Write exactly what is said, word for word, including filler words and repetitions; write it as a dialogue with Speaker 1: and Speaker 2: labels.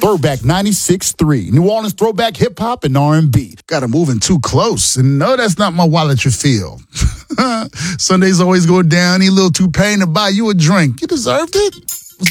Speaker 1: Throwback ninety-six point three. New Orleans throwback hip-hop and R and B.
Speaker 2: Got her moving too close. And no, that's not my wallet you feel. Sundays always go down. Need a little too pain to buy you a drink. You deserved it.